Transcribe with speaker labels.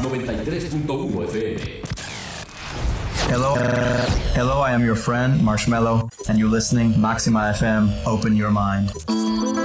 Speaker 1: 93.1 FM.
Speaker 2: Hello, I am your friend Marshmello, and you're listening Maxima FM. Open your mind.